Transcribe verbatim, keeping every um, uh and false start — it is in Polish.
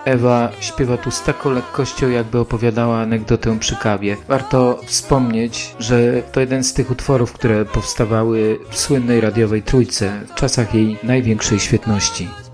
Ewa śpiewa tu z taką lekkością, jakby opowiadała anegdotę przy kawie. Warto wspomnieć, że to jeden z tych utworów, które powstawały w słynnej radiowej trójce w czasach jej największej świetności.